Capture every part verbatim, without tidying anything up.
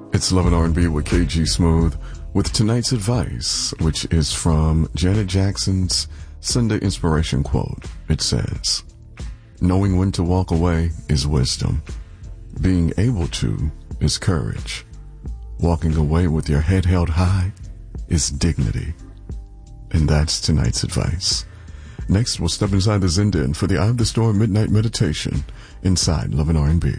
It's Love and R and B with K G Smooth with tonight's advice, which is from Janet Jackson's Sunday Inspiration quote. It says, "Knowing when to walk away is wisdom. Being able to is courage. Walking away with your head held high is dignity." And that's tonight's advice. Next, we'll step inside the Zen Den for the Eye of the Storm Midnight Meditation inside Love and R and B.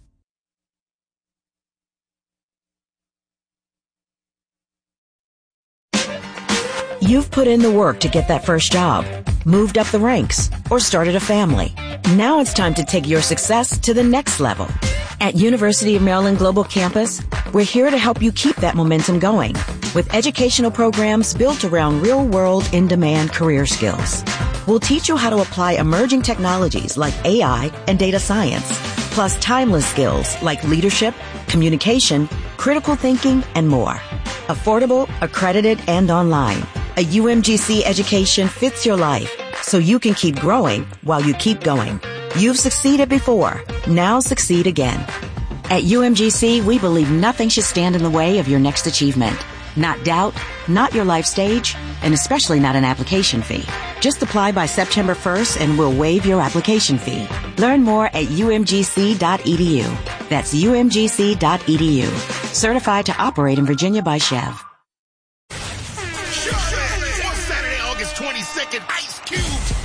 You've put in the work to get that first job, moved up the ranks, or started a family. Now it's time to take your success to the next level. At University of Maryland Global Campus, we're here to help you keep that momentum going with educational programs built around real-world, in-demand career skills. We'll teach you how to apply emerging technologies like A I and data science, plus timeless skills like leadership, communication, critical thinking, and more. Affordable, accredited, and online. A U M G C education fits your life so you can keep growing while you keep going. You've succeeded before. Now succeed again. At U M G C, we believe nothing should stand in the way of your next achievement. Not doubt, not your life stage, and especially not an application fee. Just apply by September first and we'll waive your application fee. Learn more at U M G C dot E D U. That's U M G C dot E D U. Certified to operate in Virginia by Chev. Saturday, August twenty-second, Ice Cube